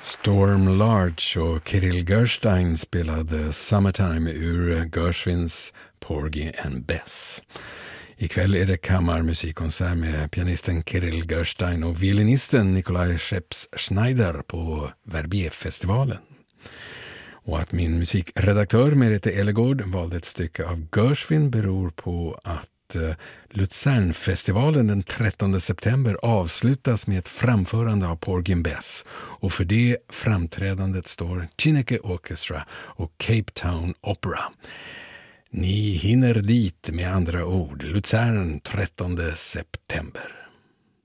Storm Large och Kirill Gerstein spelade Summertime ur Gershwins Porgy and Bess. Ikväll är det kammarmusikkonsert med pianisten Kirill Gerstein och violinisten Nikolaj Scheps-Schneider på Verbier-festivalen. Och att min musikredaktör Merete Elegård valde ett stycke av Gershwin beror på att Luzernfestivalen den 13 september avslutas med ett framförande av Porgy and Bess, och för det framträdandet står Chineke Orchestra och Cape Town Opera. Ni hinner dit, med andra ord. Luzern 13 september.